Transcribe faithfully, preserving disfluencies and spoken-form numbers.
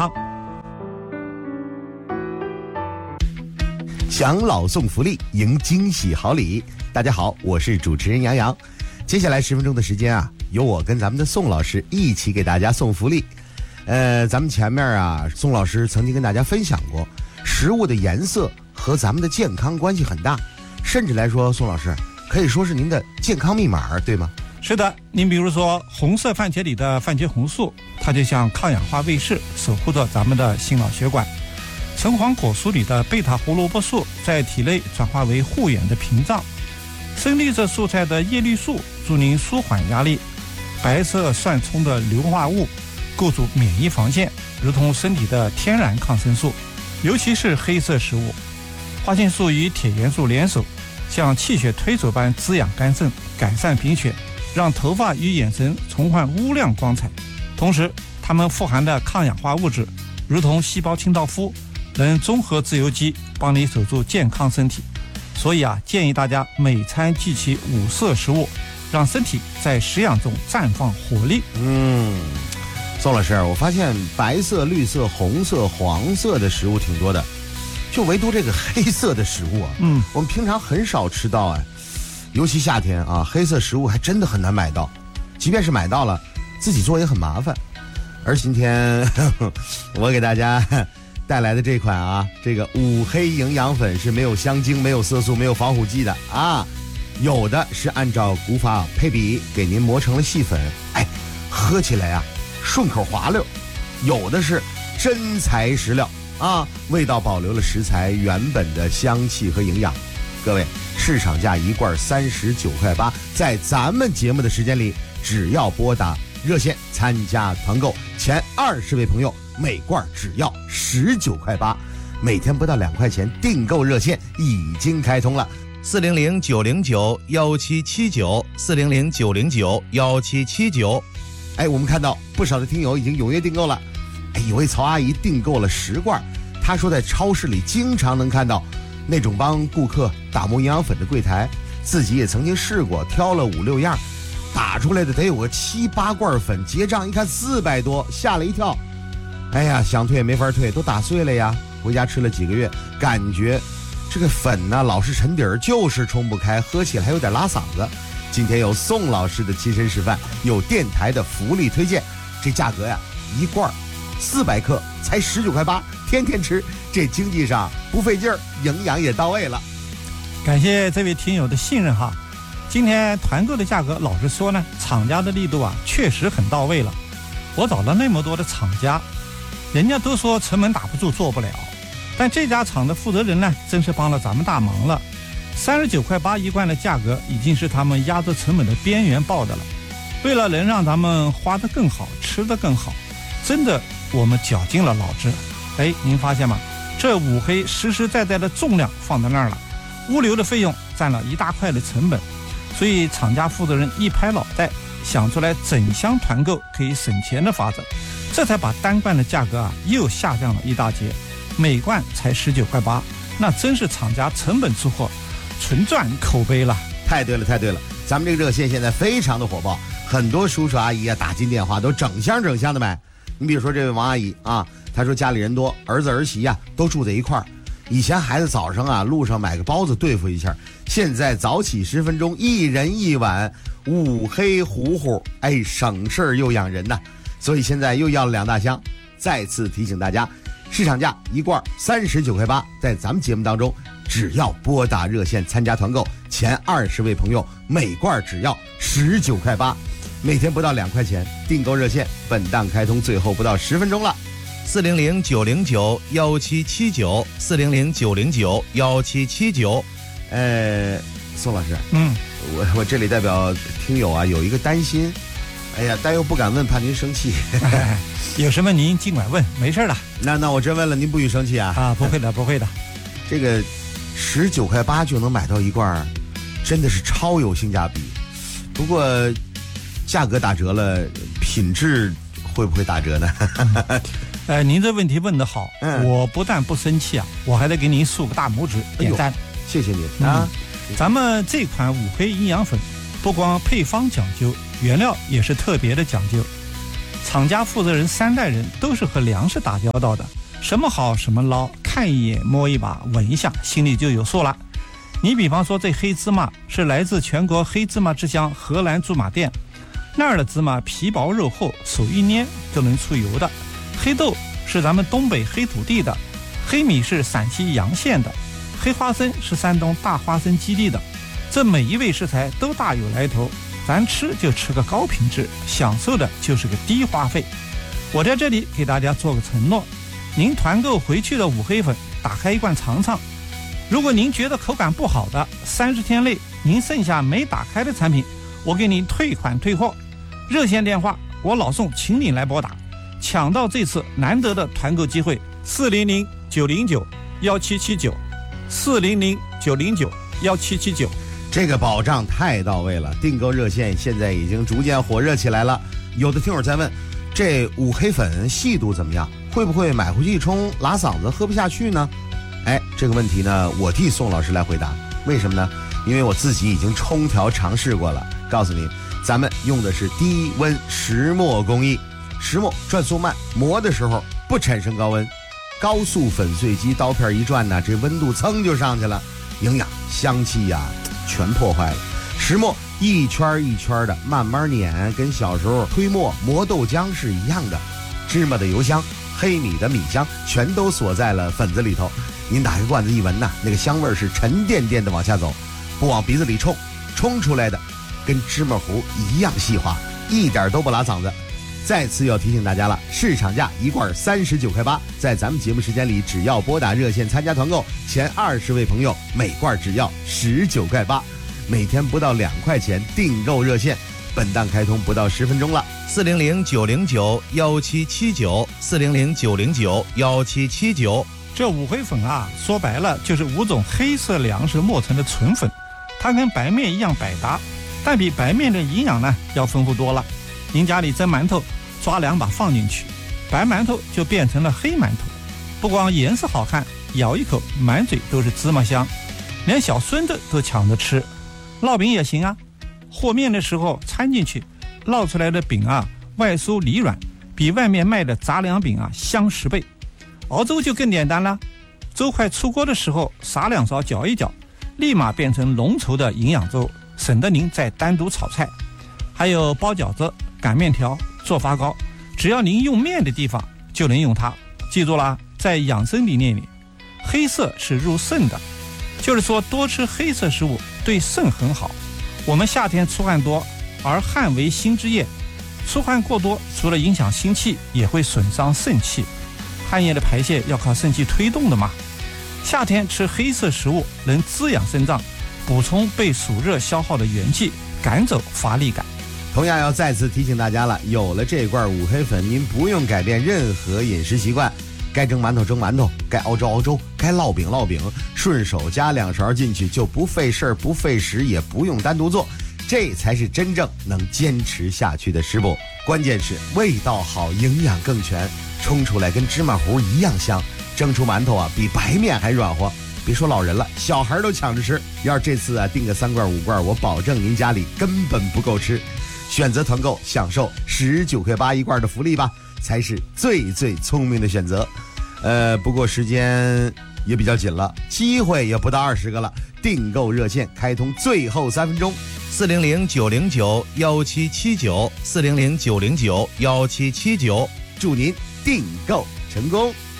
康。 享老送福利，迎惊喜好礼。大家好，我是主持人杨洋。接下来十分钟的时间啊，由我跟咱们的宋老师一起给大家送福利。呃，咱们前面啊，宋老师曾经跟大家分享过，食物的颜色和咱们的健康关系很大，甚至来说，宋老师可以说是您的健康密码，对吗？ 是的，您比如说红色番茄里的番茄红素，它就像抗氧化卫士，守护着咱们的心脑血管。橙黄果蔬里的贝塔胡萝卜素在体内转化为护眼的屏障。深绿色蔬菜的叶绿素助您舒缓压力。白色蒜葱的硫化物构筑免疫防线，如同身体的天然抗生素。尤其是黑色食物，花青素与铁元素联手，像气血推手般滋养肝肾，改善贫血，让头发与眼神重焕乌亮光彩。同时它们富含的抗氧化物质如同细胞清道夫，能综合自由基，帮你守住健康身体。所以啊，建议大家每餐记起五色食物，让身体在食养中绽放活力。 嗯，宋老师，我发现白色、绿色、红色、黄色的食物挺多的，就唯独这个黑色的食物啊，嗯，我们平常很少吃到哎，尤其夏天啊，黑色食物还真的很难买到，即便是买到了，自己做也很麻烦。而今天呵呵我给大家带来的这款啊，这个五黑营养粉是没有香精、没有色素、没有防腐剂的啊，有的是按照古法配比给您磨成了细粉，哎，喝起来啊顺口滑溜；有的是真材实料啊，味道保留了食材原本的香气和营养。各位，市场价一罐三十九块八，在咱们节目的时间里，只要拨打热线参加团购，前二十位朋友每罐只要十九块八，每天不到两块钱，订购热线已经开通了， 四零零九零九幺七七九，四零零九零九幺七七九。 哎，我们看到不少的听友已经踊跃订购了。哎，有位曹阿姨订购了十罐，她说在超市里经常能看到那种帮顾客打磨营养粉的柜台，自己也曾经试过，挑了五六样，打出来的得有个七八罐粉，结账一看四百多，吓了一跳。哎呀，想退也没法退，都打碎了呀。回家吃了几个月，感觉这个粉呢老是沉底儿，就是冲不开，喝起来还有点拉嗓子。今天有宋老师的亲身示范，有电台的福利推荐，这价格呀，一罐四百克才十九块八，天天吃，这经济上不费劲儿，营养也到位了。 感谢这位听友的信任哈。今天团购的价格，老实说呢，厂家的力度啊确实很到位了。我找了那么多的厂家，人家都说成本打不住，做不了。但这家厂的负责人呢，真是帮了咱们大忙了。三十九块八一罐的价格，已经是他们压着成本的边缘报的了。为了能让咱们花得更好，吃得更好，真的我们绞尽了脑汁。哎，您发现吗？这五黑实实在在的重量放在那儿了，物流的费用占了一大块的成本。所以厂家负责人一拍脑袋，想出来整箱团购可以省钱的法子，这才把单罐的价格啊又下降了一大截，每罐才十九块八，那真是厂家成本出货，纯赚口碑了。 太对了，太对了，咱们这个热线现在非常的火爆，很多叔叔阿姨啊打进电话都整箱整箱的买。你比如说这位王阿姨啊，她说家里人多，儿子儿媳啊都住在一块儿。以前孩子早上啊路上买个包子对付一下，现在早起十分钟，一人一碗五黑糊糊，哎，省事儿又养人呐。所以现在又要了两大箱。再次提醒大家，市场价一罐三十九块八，在咱们节目当中，只要拨打热线参加团购，前二十位朋友每罐只要十九块八，每天不到两块钱，订购热线本档开通，最后不到十分钟了。 四零零九零九幺七七九，四零零九零九幺七七九。 呃，宋老师， 嗯， 我我这里代表听友啊，有一个担心，哎呀，但又不敢问，怕您生气。 哎、有什么您尽管问，没事的。 那那我真问了，您不许生气啊？ 啊，不会的，不会的。 这个十九块八就能买到一罐，真的是超有性价比。不过价格打折了，品质会不会打折呢？ 呃，您这问题问得好， 嗯， 我不但不生气啊，我还得给您竖个大拇指点赞， 哎，谢谢您啊、 嗯！咱们这款五黑营养粉，不光配方讲究，原料也是特别的讲究。 厂家负责人三代人都是和粮食打交道的，什么好什么捞，看一眼摸一把闻一下，心里就有数了。你比方说这黑芝麻是来自全国黑芝麻之乡荷兰驻马店，那儿的芝麻皮薄肉厚，手一捏就能出油的。黑豆是咱们东北黑土地的，黑米是陕西洋县的，黑花生是山东大花生基地的。这每一味食材都大有来头，咱吃就吃个高品质，享受的就是个低花费。我在这里给大家做个承诺，您团购回去的五黑粉打开一罐尝尝，如果您觉得口感不好的，三十天内您剩下没打开的产品，我给您退款退货。热线电话我老宋请你来拨打，抢到这次难得的团购机会，四零零九零九幺七七九，四零零九零九幺七七九。 这个保障太到位了，订购热线现在已经逐渐火热起来了。有的听友在问，这五黑粉细度怎么样？会不会买回去一冲拉嗓子喝不下去呢？哎，这个问题呢，我替宋老师来回答。为什么呢？因为我自己已经冲调尝试过了。告诉你，咱们用的是低温石磨工艺，石磨转速慢，磨的时候不产生高温，高速粉碎机刀片一转呢，这温度噌就上去了，营养香气呀、啊、全破坏了。石磨一圈一圈的慢慢碾，跟小时候推磨磨豆浆是一样的，芝麻的油香，黑米的米香全都锁在了粉子里头。您打开罐子一闻呐，那个香味是沉甸甸的往下走，不往鼻子里冲，冲出来的跟芝麻糊一样细滑，一点都不拉嗓子。再次要提醒大家了，市场价一罐三十九块八，在咱们节目时间里，只要拨打热线参加团购，前二十位朋友每罐只要十九块八，每天不到两块钱订购热线。本档开通不到十分钟了， 四零零九零九幺七七九，四零零九零九幺七七九。 这五黑粉啊，说白了就是五种黑色粮食磨成的纯粉，它跟白面一样百搭，但比白面的营养呢要丰富多了。您家里蒸馒头，抓两把放进去，白馒头就变成了黑馒头，不光颜色好看，咬一口满嘴都是芝麻香，连小孙子都抢着吃。烙饼也行啊，和面的时候掺进去，烙出来的饼啊外酥里软，比外面卖的杂粮饼啊香十倍。熬粥就更简单了，粥快出锅的时候撒两勺搅一搅，立马变成浓稠的营养粥，省得您再单独炒菜。还有包饺子、擀面条、做发糕，只要您用面的地方就能用它。记住了，在养生理念里，黑色是入肾的，就是说多吃黑色食物对肾很好。我们夏天出汗多，而汗为心之液，出汗过多除了影响心气，也会损伤肾气。汗液的排泄要靠肾气推动的嘛。夏天吃黑色食物能滋养肾脏，补充被暑热消耗的元气，赶走乏力感。 同样要再次提醒大家了，有了这罐五黑粉，您不用改变任何饮食习惯，该蒸馒头蒸馒头，该熬粥熬粥，该烙饼烙饼，顺手加两勺进去，就不费事儿不费时，也不用单独做，这才是真正能坚持下去的食补。关键是味道好，营养更全，冲出来跟芝麻糊一样香，蒸出馒头啊比白面还软和。别说老人了，小孩都抢着吃。要是这次啊订个三罐五罐，我保证您家里根本不够吃。选择团购，享受十九块八一罐的福利吧，才是最最聪明的选择。呃，不过时间也比较紧了，机会也不到二十个了。订购热线开通最后三分钟， 四零零九零九幺七七九，四零零九零九幺七七九， 祝您订购成功。